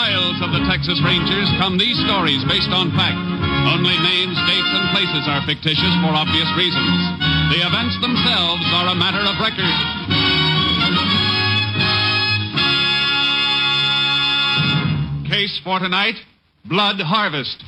Files of the Texas Rangers come these stories based on fact. Only names, dates, and places are fictitious for obvious reasons. The events themselves are a matter of record. Case for tonight, Blood Harvest.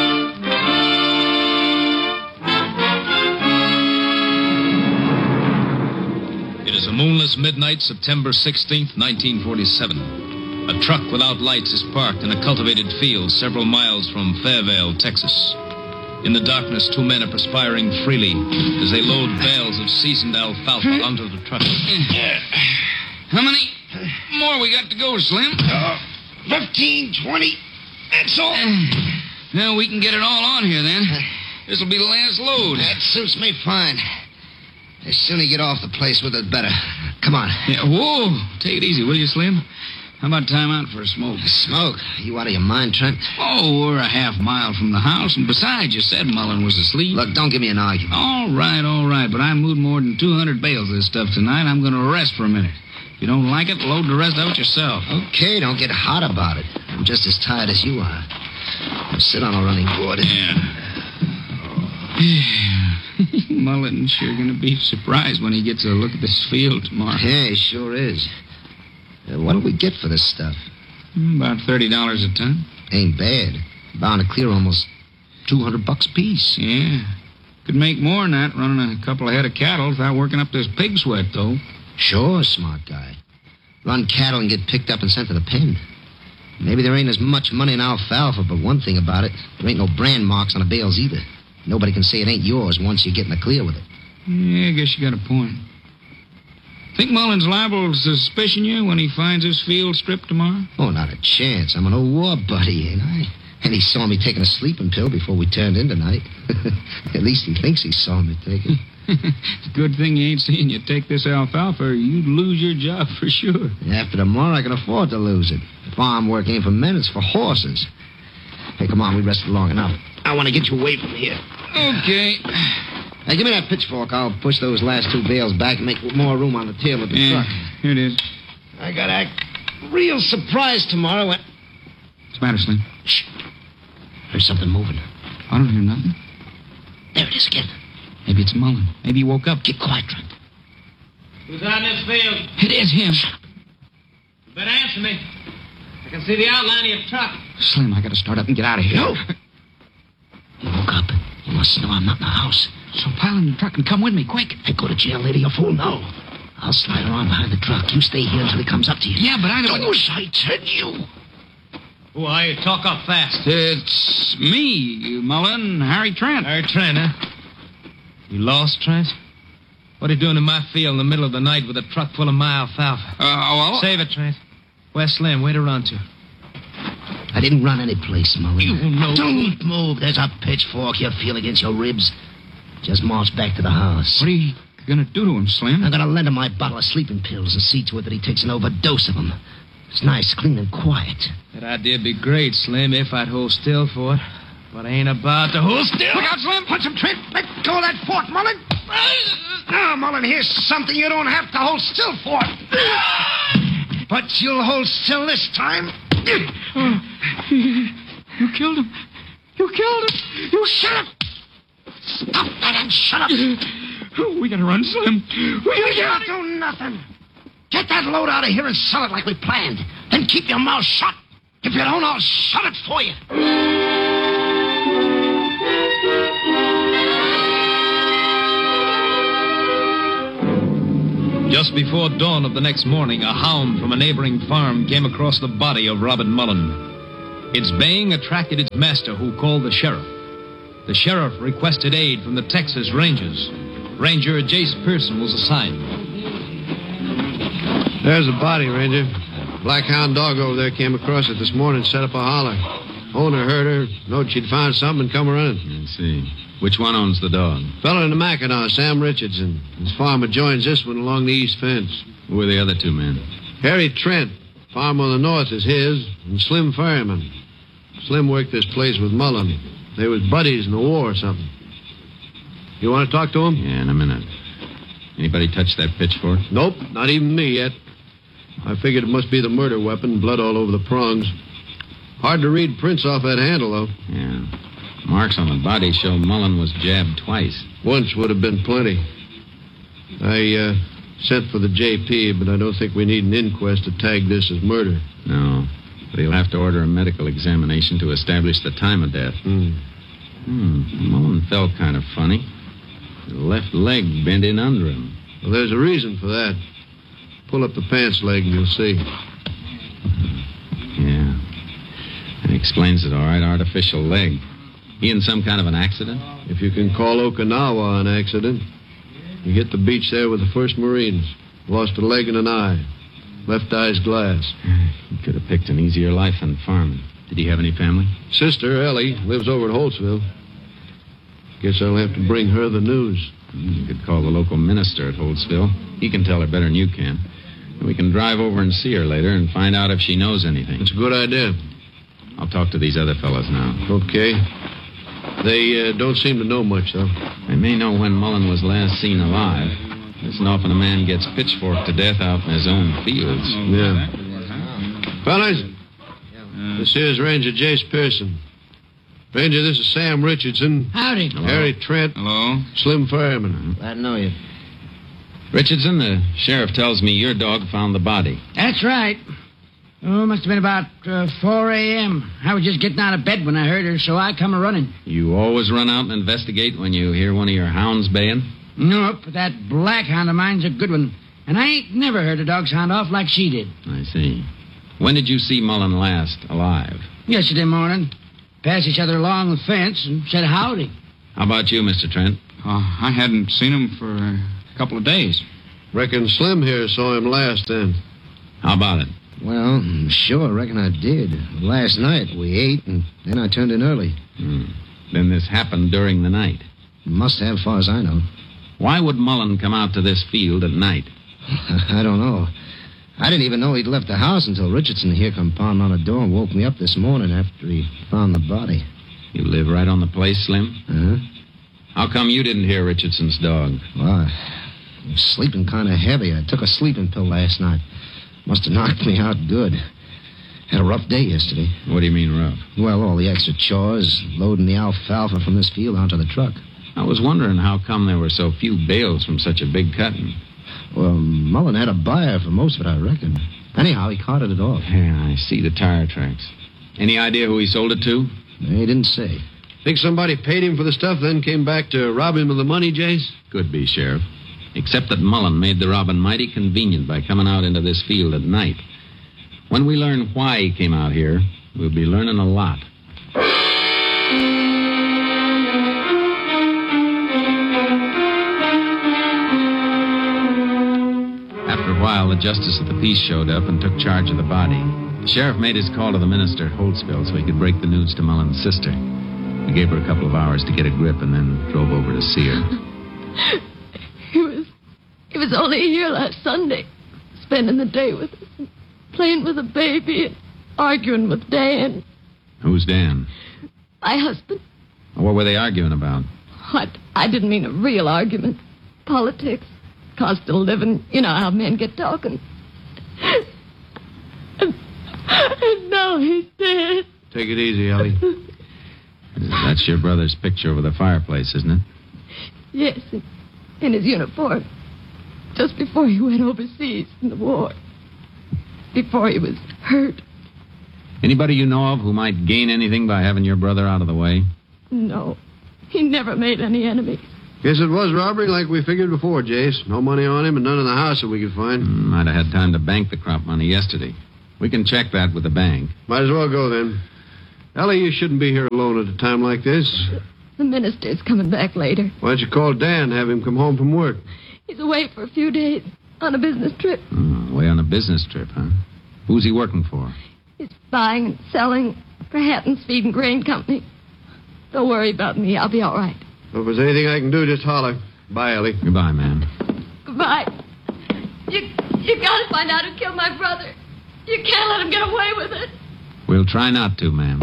It is a moonless midnight, September 16th, 1947. A truck without lights is parked in a cultivated field several miles from Fairvale, Texas. In the darkness, two men are perspiring freely as they load bales of seasoned alfalfa onto the truck. How many more we got to go, Slim? 15, 20. That's all. Well, we can get it all on here, then. This'll be the last load. That suits me fine. The sooner you get off the place with it, better. Come on. Yeah, whoa. Take it easy, will you, Slim? How about time out for a smoke? Smoke? You out of your mind, Trent? Oh, we're a half mile from the house, and besides, you said Mullen was asleep. Look, don't give me an argument. All right, but I moved more than 200 bales of this stuff tonight. I'm going to rest for a minute. If you don't like it, load the rest of it yourself. Okay, don't get hot about it. I'm just as tired as you are. Now sit on a running board. Yeah. Mullen's sure going to be surprised when he gets a look at this field tomorrow. Yeah, he sure is. What'll we get for this stuff? About $30 a ton. Ain't bad. Bound to clear almost $200 a piece. Yeah. Could make more than that running a couple of head of cattle without working up this pig sweat, though. Sure, smart guy. Run cattle and get picked up and sent to the pen. Maybe there ain't as much money in alfalfa, but one thing about it, there ain't no brand marks on the bales either. Nobody can say it ain't yours once you get in the clear with it. Yeah, I guess you got a point. Think Mullen's liable to suspicion you when he finds his field stripped tomorrow? Oh, not a chance. I'm an old war buddy, ain't I? And he saw me taking a sleeping pill before we turned in tonight. At least he thinks he saw me take it. It's a good thing he ain't seen you take this alfalfa, or you'd lose your job for sure. After tomorrow, I can afford to lose it. Farm work ain't for men, it's for horses. Hey, come on, we rested long enough. I want to get you away from here. Okay. Hey, give me that pitchfork. I'll push those last two bales back and make more room on the tail of the truck. Here it is. I got to act real surprised tomorrow when... What's the matter, Slim? Shh. There's something moving. I don't hear nothing. There it is again. Maybe it's Mullen. Maybe he woke up. Get quiet, Trent. Who's out in this field? It is him. You better answer me. I can see the outline of your truck. Slim, I got to start up and get out of here. No. He woke up. He must know I'm not in the house. So pile in the truck and come with me, quick. Hey, go to jail, lady, you fool. No. I'll slide around behind the truck. You stay here until he comes up to you. Yeah, but I don't... I tell you. Who are you? Talk up fast. It's me, Mullen, Harry Trent. Harry Trent, huh? You lost, Trent? What are you doing in my field in the middle of the night with a truck full of my alfalfa? Well... Save it, Trent. Where's Slim? Where'd he run to? I didn't run any place, Mullen. You know... Don't move. There's a pitchfork you feel against your ribs. Just march back to the house. What are you going to do to him, Slim? I'm going to lend him my bottle of sleeping pills and see to it that he takes an overdose of them. It's nice, clean, and quiet. That idea'd be great, Slim, if I'd hold still for it. But I ain't about to hold still. Look out, Slim. Punch him, Trent. Let go of that fork, Mullen. Now, Mullen, here's something you don't have to hold still for. But you'll hold still this time. You killed him. You killed him. You shut up. Stop that and shut up. We gotta run, Slim. We can't do nothing. Get that load out of here and sell it like we planned. Then keep your mouth shut. If you don't, I'll shut it for you. Just before dawn of the next morning, a hound from a neighboring farm came across the body of Robert Mullen. Its baying attracted its master, who called the sheriff. The sheriff requested aid from the Texas Rangers. Ranger Jace Pearson was assigned. There's a body, Ranger. Blackhound dog over there came across it this morning and set up a holler. Owner heard her, knowed she'd found something and come running. I see. Which one owns the dog? Fella in the Mackinac, Sam Richardson. His farmer joins this one along the east fence. Who are the other two men? Harry Trent. Farm on the north is his, and Slim Ferryman. Slim worked this place with Mullen. They was buddies in the war or something. You want to talk to him? Yeah, in a minute. Anybody touch that pitchfork? Nope, not even me yet. I figured it must be the murder weapon, blood all over the prongs. Hard to read prints off that handle, though. Yeah. Marks on the body show Mullen was jabbed twice. Once would have been plenty. I sent for the JP, but I don't think we need an inquest to tag this as murder. No. But he'll have to order a medical examination to establish the time of death. Mullen felt kind of funny. The left leg bent in under him. Well, there's a reason for that. Pull up the pants leg and you'll see. Yeah. That explains it all right. Artificial leg. He in some kind of an accident? If you can call Okinawa an accident. You get the beach there with the 1st Marines. Lost a leg and an eye. Left eye's glass. He could have picked an easier life than farming. Did he have any family? Sister, Ellie, lives over at Holtzville. Guess I'll have to bring her the news. You could call the local minister at Holtzville. He can tell her better than you can. And we can drive over and see her later and find out if she knows anything. It's a good idea. I'll talk to these other fellows now. Okay. They don't seem to know much, though. They may know when Mullen was last seen alive. Isn't often a man gets pitchforked to death out in his own fields. Yeah. Fellas, this here's Ranger Jace Pearson. Ranger, this is Sam Richardson. Howdy. Hello. Harry Trent. Hello. Slim Fireman. Glad to know you. Richardson, the sheriff tells me your dog found the body. That's right. Oh, must have been about 4 a.m. I was just getting out of bed when I heard her, so I come a-running. You always run out and investigate when you hear one of your hounds baying? Nope, but that black hound of mine's a good one. And I ain't never heard a dog sound off like she did. I see. When did you see Mullen last alive? Yesterday morning. Passed each other along the fence and said howdy. How about you, Mr. Trent? I hadn't seen him for a couple of days. Reckon Slim here saw him last then. How about it? Well, sure, I reckon I did. Last night we ate, and then I turned in early. Then this happened during the night. Must have, far as I know. Why would Mullen come out to this field at night? I don't know. I didn't even know he'd left the house until Richardson here come pounding on the door and woke me up this morning after he found the body. You live right on the place, Slim? Uh-huh. How come you didn't hear Richardson's dog? Well, I was sleeping kind of heavy. I took a sleeping pill last night. Must have knocked me out good. Had a rough day yesterday. What do you mean rough? Well, all the extra chores, loading the alfalfa from this field onto the truck. I was wondering how come there were so few bales from such a big cutting. Well, Mullen had a buyer for most of it, I reckon. Anyhow, he carted it off. Yeah, I see the tire tracks. Any idea who he sold it to? He didn't say. Think somebody paid him for the stuff, then came back to rob him of the money, Jace? Could be, Sheriff. Except that Mullen made the robbing mighty convenient by coming out into this field at night. When we learn why he came out here, we'll be learning a lot. After a while, the justice of the peace showed up and took charge of the body. The sheriff made his call to the minister at Holtzville so he could break the news to Mullen's sister. We gave her a couple of hours to get a grip and then drove over to see her. He was only here last Sunday, spending the day with us, and playing with a baby and arguing with Dan. Who's Dan? My husband. What were they arguing about? I didn't mean a real argument. Politics, cost of living. You know how men get talking. And now he's dead. Take it easy, Ellie. That's your brother's picture over the fireplace, isn't it? Yes, in his uniform. Just before he went overseas in the war. Before he was hurt. Anybody you know of who might gain anything by having your brother out of the way? No. He never made any enemies. Guess it was robbery like we figured before, Jace. No money on him and none in the house that we could find. Might have had time to bank the crop money yesterday. We can check that with the bank. Might as well go then. Ellie, you shouldn't be here alone at a time like this. The minister's coming back later. Why don't you call Dan, have him come home from work? He's away for a few days on a business trip. Away on a business trip, huh? Who's he working for? He's buying and selling for Hatton's Feed and Grain Company. Don't worry about me. I'll be all right. Well, if there's anything I can do, just holler. Bye, Ellie. Goodbye, ma'am. Goodbye. You gotta find out who killed my brother. You can't let him get away with it. We'll try not to, ma'am.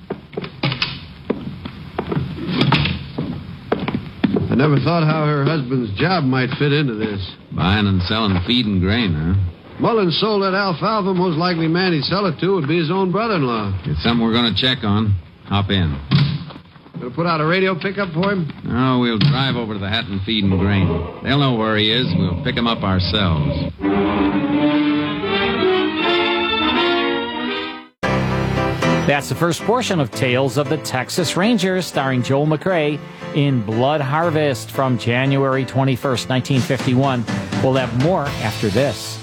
I never thought how her husband's job might fit into this. Buying and selling feed and grain, huh? Mullins sold that alfalfa. Most likely man he'd sell it to would be his own brother-in-law. It's something we're going to check on. Hop in. Gonna put out a radio pickup for him? Oh, we'll drive over to the Hatton Feed and Grain. They'll know where he is. We'll pick him up ourselves. That's the first portion of Tales of the Texas Rangers, starring Joel McCrea in Blood Harvest from January 21st, 1951. We'll have more after this.